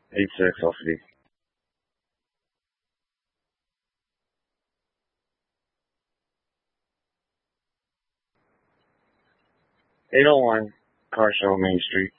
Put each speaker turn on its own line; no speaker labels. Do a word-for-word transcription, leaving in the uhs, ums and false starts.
eight six oh three. eight oh one, Car Show, Main Street.